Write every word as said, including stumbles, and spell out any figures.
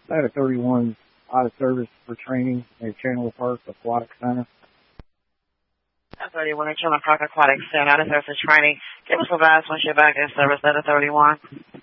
I had a thirty-one out of service for training at Chandler Park Aquatic Center. A thirty-one at Chandler Park Aquatic Center. Out of service for training. Give us a advice once you're back in service at a thirty-one.